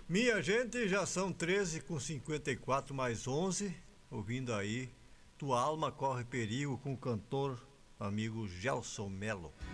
Minha gente, já são 13h54 mais 11, ouvindo aí Tua Alma Corre Perigo com o cantor amigo Gelson Melo.